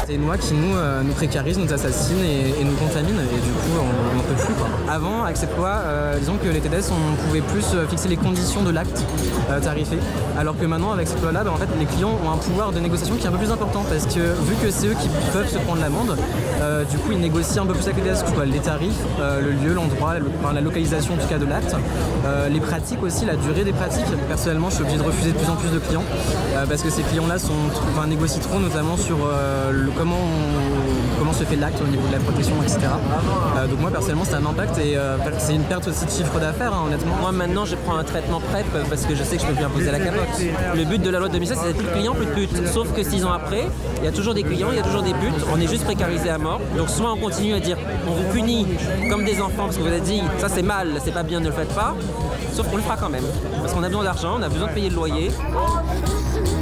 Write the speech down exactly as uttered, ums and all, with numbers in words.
C'est une loi qui nous, euh, nous précarise, nous assassine et, et nous contamine, et du coup on n'en peut plus, quoi. Avant, avec cette loi, euh, disons que les T D S, on pouvait plus fixer les conditions de l'acte euh, tarifé, alors que maintenant avec cette loi-là, bah, en fait, les clients ont un pouvoir de négociation qui est un peu plus important, parce que vu que c'est eux qui peuvent se prendre l'amende, euh, du coup ils négocient un peu plus avec les T D S, quoi, les tarifs, euh, le lieu, l'endroit, le, enfin, la localisation en tout cas de l'acte, euh, les pratiques aussi, la durée des pratiques. Personnellement, je suis obligé de refuser de plus en plus de clients euh, parce que ces clients-là sont, enfin, négocient trop, notamment sur euh, le, comment, on, comment se fait l'acte au niveau de la protection, et cetera. Euh, donc moi personnellement, c'est un impact et euh, c'est une perte aussi de chiffre d'affaires, hein, honnêtement. Moi maintenant, je prends un traitement PrEP parce que je sais que je peux plus imposer la capote. Le but de la loi de deux mille seize, c'est plus de clients, plus de putes. Sauf que six ans après, il y a toujours des clients, il y a toujours des putes. On est juste précarisé à mort. Donc soit on continue à dire, on vous punit comme des enfants parce que vous avez dit, ça c'est mal, c'est pas bien, ne le faites pas. Sauf qu'on le fera quand même. Parce qu'on a besoin d'argent, on a besoin de payer le loyer.